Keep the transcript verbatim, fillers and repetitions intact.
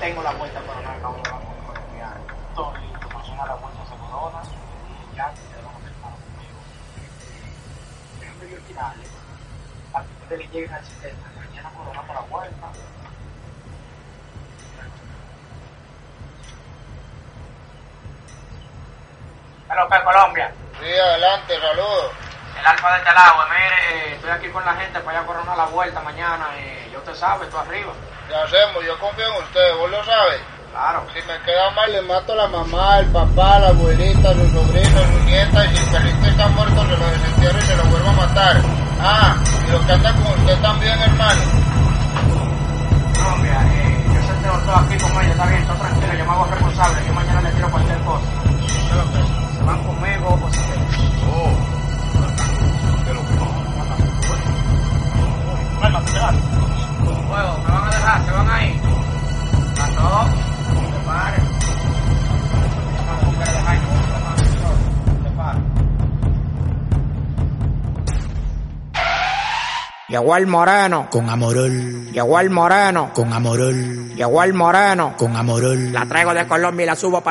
tengo la vuelta para una acabo de la colombiana. Todo listo, mañana la vuelta se corona y ya te van a firmar conmigo. Déjame yo tirarle. A ti te le lleguen al setenta, mañana corona para la vuelta. Hello, ¿qué Colombia? Sí, adelante, saludos. El Alfa de Talagua, mire, eh, estoy aquí con la gente para allá coronar la vuelta mañana. Eh, ya usted sabe, tú arriba. ¿Qué hacemos? Yo confío en usted, vos lo sabes. Claro. Si me queda mal, le mato a la mamá, el papá, la abuelita, los sobrinos, sus nietas, y si el perrito está muerto, se lo desentierro y se lo vuelvo a matar. Ah, y lo que anda con usted también, hermano. Colombia, eh, yo se tengo todo aquí con ella, está bien, está tranquilo, yo me hago responsable, yo mañana le tiro cualquier cosa. Se van conmigo o se quedan. Oh, que lo que no. Fuego, me van a dejar, se van ahí. Pasó, se paren. No quiere dejar, se paren. Llegó el moreno con Amorol. Llegó el moreno con Amorol. Llegó el moreno con Amorol. La traigo de Colombia y la subo para